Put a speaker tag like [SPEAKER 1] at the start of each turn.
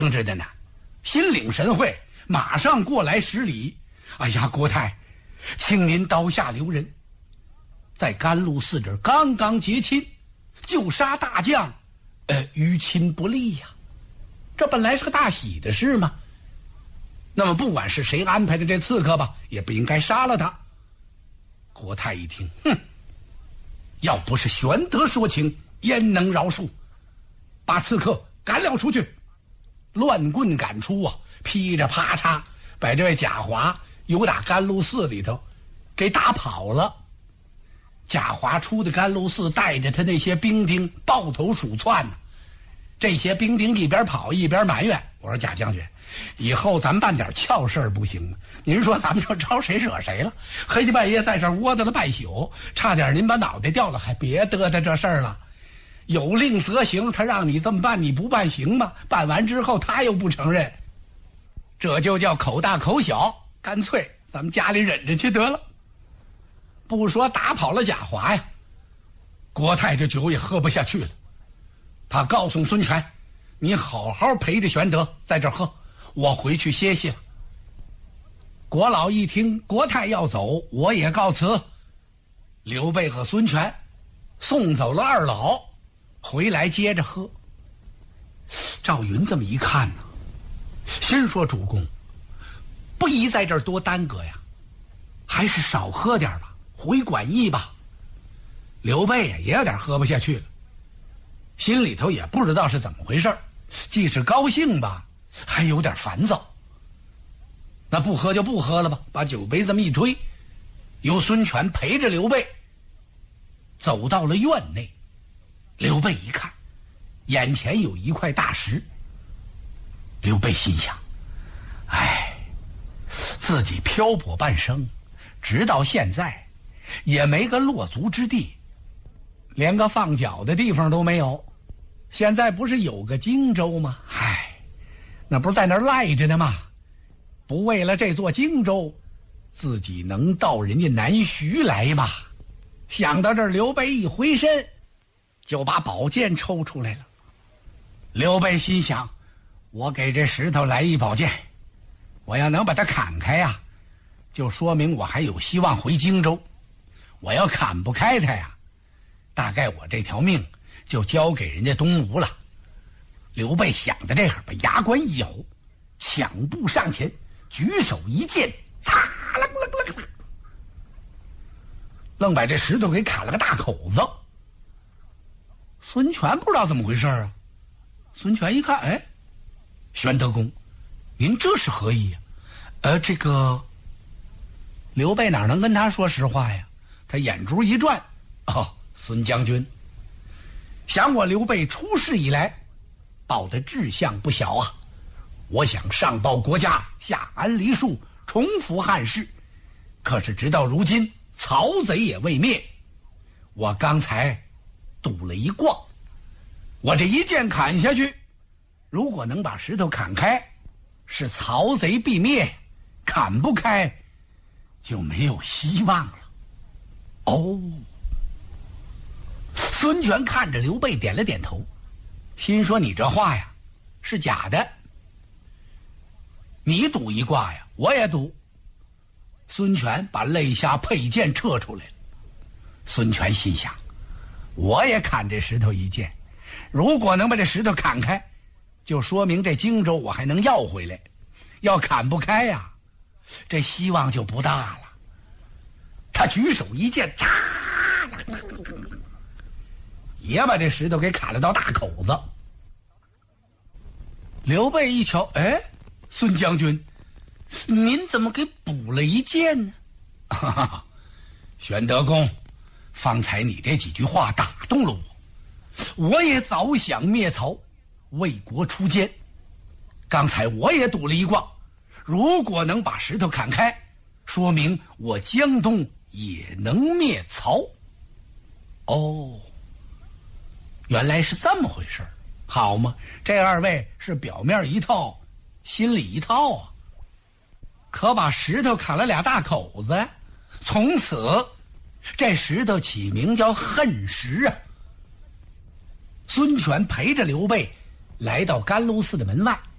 [SPEAKER 1] 着的呢，心领神会，马上过来施礼。哎呀，国太，请您刀下留人，在甘露寺这儿刚刚结亲，就杀大将，于亲不利呀。这本来是个大喜的事嘛。那么不管是谁安排的这刺客吧，也不应该杀了他。国太一听，要不是玄德说情，焉能饶恕？把刺客赶了出去。乱棍赶出啊，劈着啪嚓把这位贾华由打甘露寺里头给打跑了。贾华出的甘露寺，带着他那些兵丁抱头鼠窜呢。这些兵丁一边跑一边埋怨，我说贾将军，以后咱们办点俏事不行吗？您说咱们就招谁惹谁了？黑天半夜在这儿窝着了半宿，差点您把脑袋掉了，还别嘚嘚这事儿了。有令则行，他让你这么办，你不办行吗？办完之后他又不承认，这就叫口大口小。干脆咱们家里忍着去得了。不说打跑了贾华呀，国太这酒也喝不下去了。他告诉孙权，你好好陪着玄德在这儿喝，我回去歇息了。国老一听国太要走，我也告辞。刘备和孙权送走了二老，回来接着喝。赵云这么一看呢，心说主公不宜在这儿多耽搁呀，还是少喝点吧，回馆驿吧。刘备呀也有点喝不下去了，心里头也不知道是怎么回事，既是高兴吧，还有点烦躁。那不喝就不喝了吧，把酒杯这么一推，由孙权陪着刘备走到了院内。刘备一看，眼前有一块大石。刘备心想，自己漂泊半生，直到现在也没个落足之地，连个放脚的地方都没有。现在不是有个荆州吗？那不是在那儿赖着呢吗？不为了这座荆州，自己能到人家南徐来吗？想到这儿，刘备一回身就把宝剑抽出来了。刘备心想，我给这石头来一宝剑，我要能把它砍开呀，就说明我还有希望回荆州。我要砍不开它呀，大概我这条命就交给人家东吴了。刘备想到这儿，把牙关一咬，抢步上前，举手一剑，擦愣把这石头给砍了个大口子。孙权不知道怎么回事啊。孙权一看，玄德公，您这是何意呀？这个刘备哪能跟他说实话呀？他眼珠一转，孙将军，想我刘备出世以来抱的志向不小啊，我想上报国家，下安黎庶，重复汉室。可是直到如今，曹贼也未灭。我刚才赌了一卦，我这一剑砍下去，如果能把石头砍开，是曹贼必灭；砍不开，就没有希望了。孙权看着刘备点了点头，心说你这话呀是假的，你赌一卦呀，我也赌。孙权把肋下佩剑撤出来了。孙权心想，我也砍这石头一剑，如果能把这石头砍开，就说明这荆州我还能要回来；要砍不开呀，这希望就不大了。他举手一剑，也把这石头给砍了到大口子。刘备一瞧，孙将军，您怎么给补了一剑呢？玄德公，方才你这几句话打动了我，我也早想灭曹，为国出奸。刚才我也赌了一卦，如果能把石头砍开，说明我江东也能灭曹。原来是这么回事，好嘛，这二位是表面一套，心里一套啊。可把石头砍了俩大口子，从此这石头起名叫恨石啊。孙权陪着刘备来到甘露寺的门外，